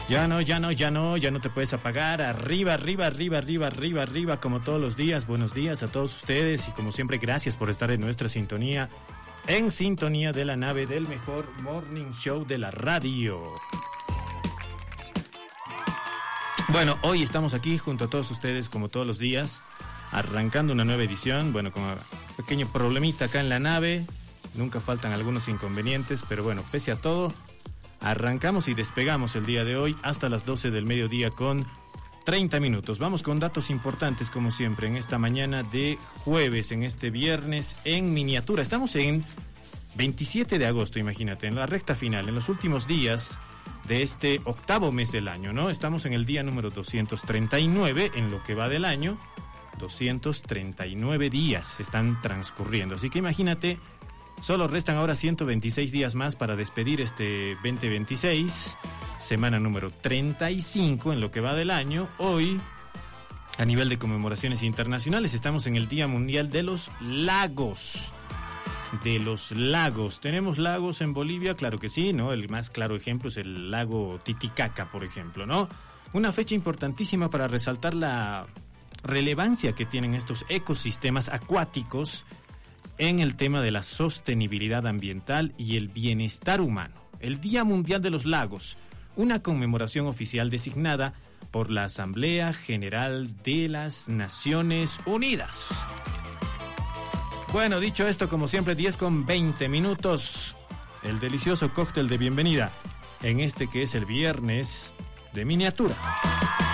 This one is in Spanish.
Ya no te puedes apagar. Arriba, como todos los días. Buenos días a todos ustedes y como siempre, gracias por estar en nuestra sintonía, en sintonía de la nave del mejor morning show de la radio. Bueno, hoy estamos aquí junto a todos ustedes como todos los días, arrancando una nueva edición. Bueno, con un pequeño problemita acá en la nave, nunca faltan algunos inconvenientes, pero bueno, pese a todo, arrancamos y despegamos el día de hoy hasta las 12 del mediodía con 30 minutos. Vamos con datos importantes como siempre en esta mañana de jueves, en este viernes en miniatura. Estamos en 27 de agosto, imagínate, en la recta final, en los últimos días de este octavo mes del año, ¿no? Estamos en el día número 239 en lo que va del año. 239 días están transcurriendo, así que imagínate. Solo restan ahora 126 días más para despedir este 2026, semana número 35 en lo que va del año. Hoy, a nivel de conmemoraciones internacionales, estamos en el Día Mundial de los Lagos. ¿Tenemos lagos en Bolivia? Claro que sí, ¿no? El más claro ejemplo es el lago Titicaca, por ejemplo, ¿no? Una fecha importantísima para resaltar la relevancia que tienen estos ecosistemas acuáticos en el tema de la sostenibilidad ambiental y el bienestar humano. El Día Mundial de los Lagos, una conmemoración oficial designada por la Asamblea General de las Naciones Unidas. Bueno, dicho esto, como siempre, 10:20 minutos. El delicioso cóctel de bienvenida en este que es el viernes de miniatura.